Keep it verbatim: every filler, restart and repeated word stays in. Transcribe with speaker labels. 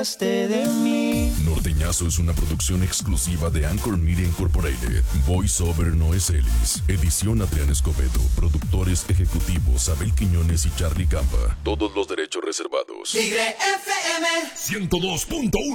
Speaker 1: de mí.
Speaker 2: Norteñazo es una producción exclusiva de Anchor Media Incorporated. Voice Over Noé Celis. Edición Adrián Escobedo. Productores ejecutivos Abel Quiñones y Charlie Campa. Todos los derechos reservados.
Speaker 1: Tigre F M
Speaker 2: ciento dos punto uno